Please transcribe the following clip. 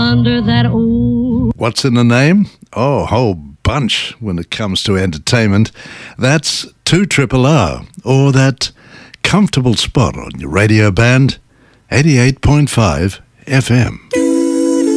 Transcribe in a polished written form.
under that old... What's in the name? Oh, a whole bunch when it comes to entertainment. That's 2RRR, or that comfortable spot on your radio band, 88.5 FM.